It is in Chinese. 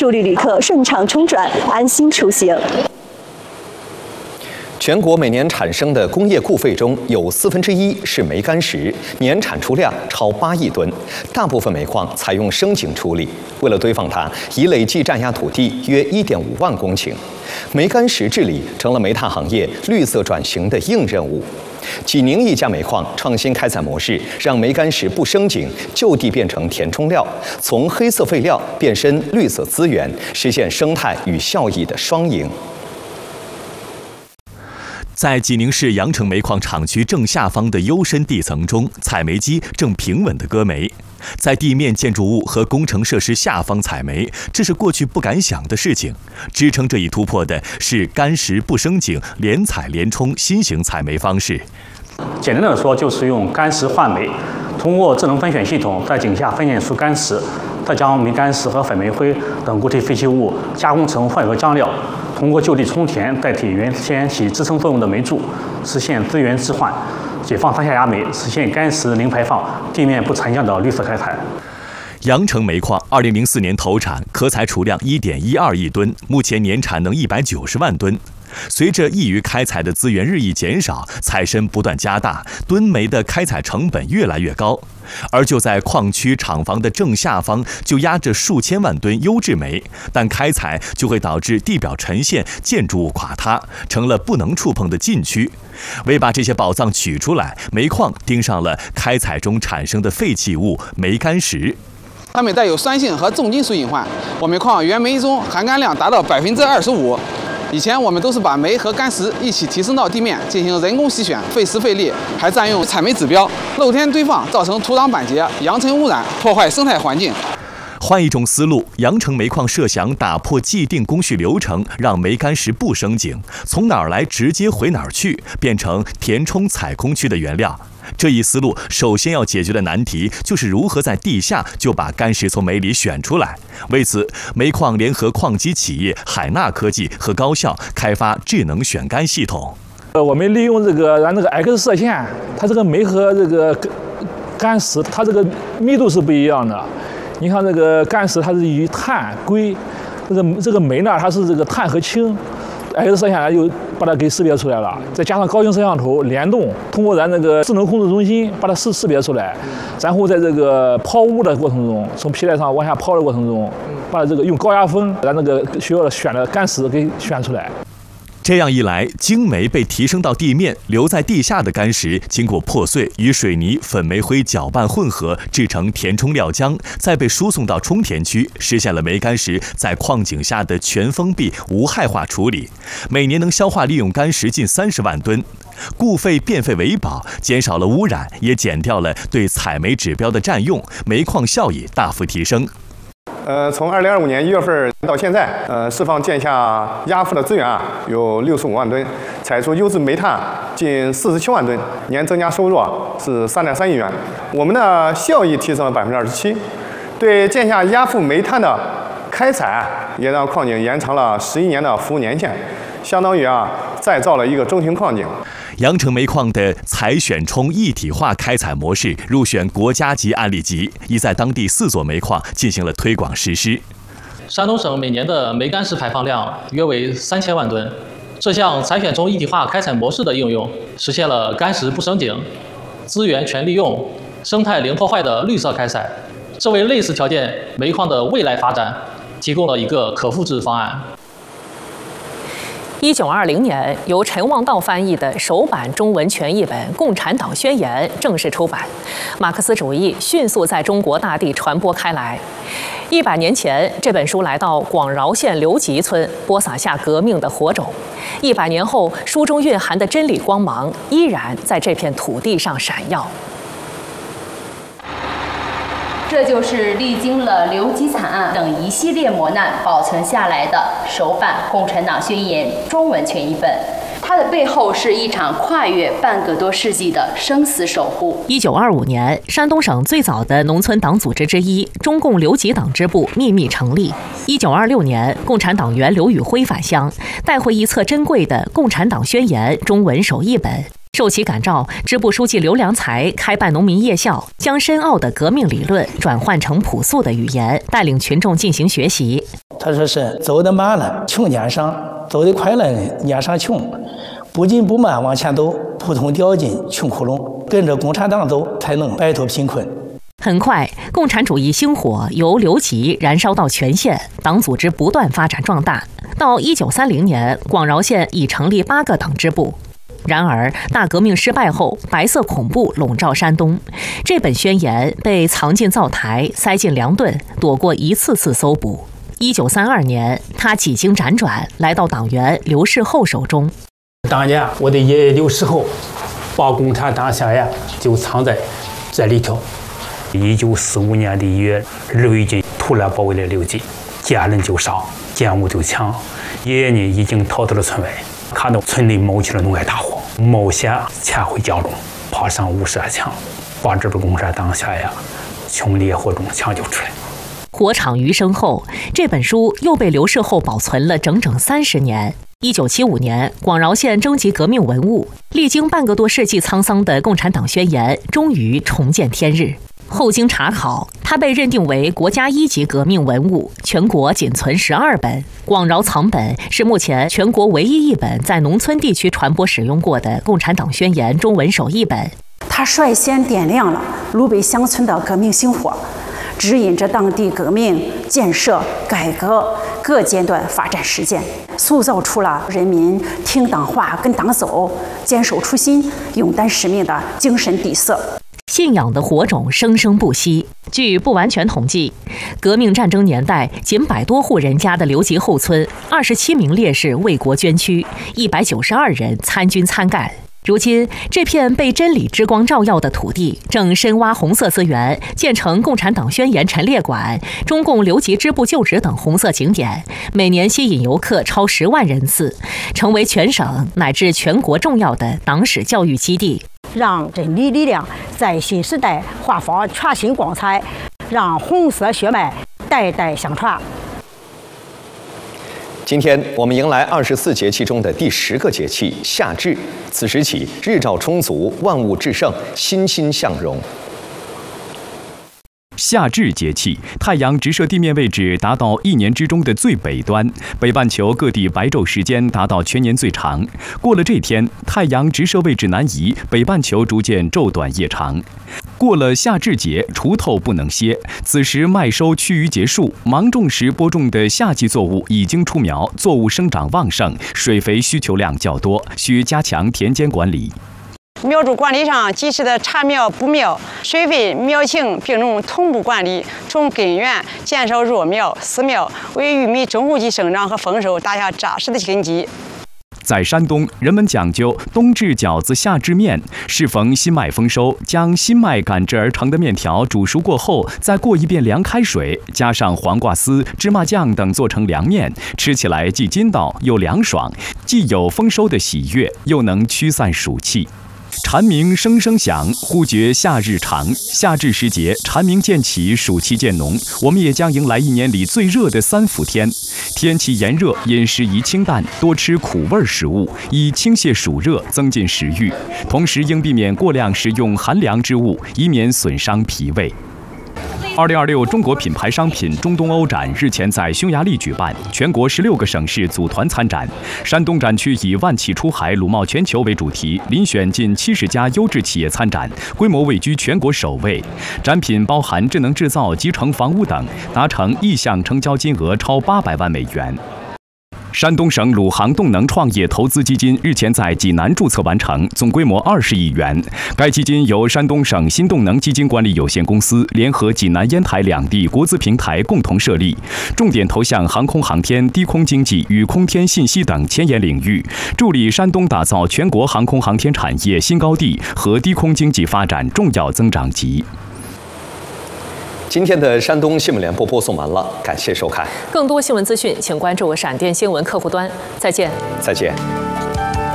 助力旅客顺畅冲转，安心出行。 全国每年产生的工业固废中有1/4是煤矸石，年产出量超8亿吨。大部分煤矿采用升井处理，为了堆放它，已累计占压土地约1.5万公顷。煤矸石治理成了煤炭行业绿色转型的硬任务。济宁一家煤矿创新开采模式，让煤矸石不升井，就地变成填充料，从黑色废料变身绿色资源，实现生态与效益的双赢。 在济宁市阳城煤矿厂区正下方的幽深地层中，采煤机正平稳地割煤。在地面建筑物和工程设施下方采煤，这是过去不敢想的事情。支撑这一突破的是矸石不升井、连采连冲新型采煤方式。 简单的说，就是用干石换煤，通过智能分选系统在井下分拣出干石，再将煤矸石和粉煤灰等固体废弃物加工成混合浆料，通过就地充填代替原先起支撑作用的煤柱，实现资源置换，解放上下压煤，实现干石零排放、地面不沉降的绿色开采。 阳城煤矿2004年投产，可采储量1.12亿吨，目前年产能190万吨。随着易于开采的资源日益减少，采深不断加大，吨煤的开采成本越来越高。而就在矿区厂房的正下方，就压着数千万吨优质煤，但开采就会导致地表沉陷、建筑物垮塌，成了不能触碰的禁区。为把这些宝藏取出来，煤矿盯上了开采中产生的废弃物煤矸石。 它们带有酸性和重金属隐患，我们矿原煤中含干量达到25%。以前我们都是把煤和干石一起提升到地面进行人工洗选，费时费力，还占用采煤指标，露天堆放造成土壤板结、扬尘污染，破坏生态环境。 换一种思路，阳城煤矿设想打破既定工序流程，让煤矸石不升井，从哪儿来直接回哪儿去，变成填充采空区的原料。这一思路首先要解决的难题就是如何在地下就把干石从煤里选出来。为此，煤矿联合矿机企业海纳科技和高校开发智能选干系统。 我们利用咱这个 X 射线，它这个煤和这个干石，它这个密度是不一样的。你看这个干石，它是以碳、硅，这个煤呢，它是这个碳和氢。X 摄像就把它给识别出来了，再加上高清摄像头联动，通过咱那个智能控制中心把它识别出来，然后在这个抛物的过程中，从皮带上往下抛的过程中，把这个用高压风把那个需要选的干石给选出来。 这样一来，精煤被提升到地面，留在地下的干石经过破碎，与水泥、粉煤灰搅拌混合，制成填充料浆，再被输送到充填区，实现了煤矸石在矿井下的全封闭、无害化处理。每年能消化利用干石近30万吨，固废变废为宝，减少了污染，也减掉了对采煤指标的占用，煤矿效益大幅提升。 从2025年1月份到现在，释放建下压富的资源有65万吨，采出优质煤炭近47万吨，年增加收入是3.3亿元。我们的效益提升了27%，对建下压富煤炭的开采也让矿井延长了11年的服务年限，相当于再造了一个中型矿井。 阳城煤矿的采选冲一体化开采模式入选国家级案例集，已在当地4座煤矿进行了推广实施。 山东省每年的煤矸石排放量约为3000万吨。这项采选冲一体化开采模式的应用，实现了干石不升井、资源全利用、生态零破坏的绿色开采，这为类似条件煤矿的未来发展提供了一个可复制方案。 1920年，由陈望道翻译的首版中文全译本《共产党宣言》正式出版，马克思主义迅速在中国大地传播开来。100年前，这本书来到广饶县刘集村，播撒下革命的火种。100年后，书中蕴含的真理光芒依然在这片土地上闪耀。 这就是历经了刘集惨案等一系列磨难保存下来的首版《共产党宣言》中文全译本。它的背后是一场跨越半个多世纪的生死守护。 1925年，山东省最早的农村党组织之一中共刘集党支部秘密成立。1926年，共产党员刘宇辉返乡，带回一册珍贵的《共产党宣言》中文首译本。 受其感召，支部书记刘良才开办农民夜校，将深奥的革命理论转换成朴素的语言，带领群众进行学习。 他说是走得慢了穷撵上，走得快了撵上穷，不紧不慢往前走，扑通掉进穷窟窿，跟着共产党走才能摆脱贫困。 很快，共产主义星火由留级燃烧到全县，党组织不断发展壮大。到1930年，广饶县已成立8个党支部。然而，大革命失败后，白色恐怖笼罩山东。这本宣言被藏进灶台，塞进粮顿，躲过一次次搜捕。1932年，他几经辗转，来到党员刘世厚手中。 当年，我的爷爷刘世厚把共产党宣言就藏在这里头。1945年的1月，日伪军突然包围了刘集，见人就杀，见物就抢。爷爷呢已经逃到了村外，看到村里冒起了浓烟大火，冒险潜回家中，爬上52墙，把这本共产党宣言从烈火中抢救出来。 火场余生后，这本书又被刘世厚保存了整整30年。1975年，广饶县征集革命文物，历经半个多世纪沧桑的《共产党宣言》终于重见天日。后经查考，它被认定为国家1级革命文物，全国仅存12本。广饶藏本是目前全国唯一一本在农村地区传播使用过的《共产党宣言》中文手译本。 它率先点亮了鲁北乡村的革命星火，指引着当地革命、建设、改革各阶段发展实践，塑造出了人民听党话、跟党走、坚守初心、勇担使命的精神底色。 信仰的火种生生不息。据不完全统计，革命战争年代仅100多户人家的刘集后村，27名烈士为国捐躯，192人参军参干。如今，这片被真理之光照耀的土地，正深挖红色资源，建成共产党宣言陈列馆、中共留级支部旧址等红色景点，每年吸引游客超10万人次，成为全省乃至全国重要的党史教育基地。 让真理力量在新时代焕发全新光彩，让红色血脉代代相传。 今天我们迎来24节气中的第10个节气夏至，此时起日照充足，万物至盛，欣欣向荣。 夏至节气，太阳直射地面位置达到1年之中的最北端，北半球各地白昼时间达到全年最长。过了这天，太阳直射位置南移，北半球逐渐昼短夜长。过了夏至节，锄头不能歇，此时麦收趋于结束，芒种时播种的夏季作物已经出苗，作物生长旺盛，水肥需求量较多，需加强田间管理。 苗株管理上，及时的查苗补苗，水分、苗情并种同步管理，从根源减少弱苗、死苗，为玉米中后期生长和丰收打下扎实的根基。 在山东，人们讲究冬至饺子，夏至面。适逢新麦丰收，将新麦擀制而成的面条煮熟过后，再过一遍凉开水，加上黄瓜丝、芝麻酱等做成凉面，吃起来既筋道又凉爽，既有丰收的喜悦，又能驱散暑气。蝉鸣声声响，忽觉夏日长。夏至时节，蝉鸣渐起，暑气渐浓。我们也将迎来1年里最热的3伏天。天气炎热，饮食宜清淡，多吃苦味食物，以清泻暑热，增进食欲。同时，应避免过量食用寒凉之物，以免损伤脾胃。2026中国品牌商品中东欧展日前在匈牙利举办，全国16个省市组团参展。山东展区以万企出海，鲁贸全球为主题，遴选近70家优质企业参展，规模位居全国首位。展品包含智能制造、集成房屋等，达成意向成交金额超800万美元。山东省鲁航动能创业投资基金日前在济南注册完成，总规模20亿元。该基金由山东省新动能基金管理有限公司联合济南、烟台2地国资平台共同设立，重点投向航空航天、低空经济与空天信息等前沿领域，助力山东打造全国航空航天产业新高地和低空经济发展重要增长极。 今天的山东新闻联播播送完了，感谢收看。 更多新闻资讯，请关注闪电新闻客户端。再见。 再见。